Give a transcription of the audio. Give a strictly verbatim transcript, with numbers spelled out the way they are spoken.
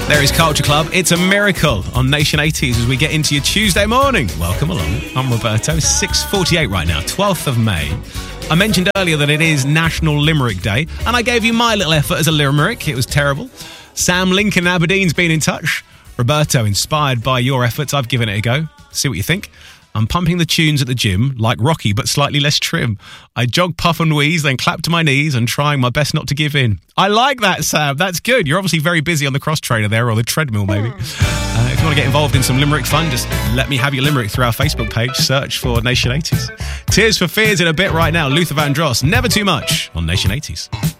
There is Culture Club. It's a miracle on Nation eighties as we get into your Tuesday morning. Welcome along. I'm Roberto. six forty-eight right now, twelfth of May. I mentioned earlier that it is National Limerick Day, and I gave you my little effort as a limerick. It was terrible. Sam Lincoln in Aberdeen's been in touch. Roberto, inspired by your efforts, I've given it a go. See what you think. I'm pumping the tunes at the gym, like Rocky, but slightly less trim. I jog, puff and wheeze, then clap to my knees and trying my best not to give in. I like that, Sam. That's good. You're obviously very busy on the cross trainer there, or the treadmill, maybe. Uh, if you want to get involved in some limerick fun, just let me have your limerick through our Facebook page. Search for Nation eighties. Tears for Fears in a bit right now. Luther Vandross, Never Too Much on Nation eighties.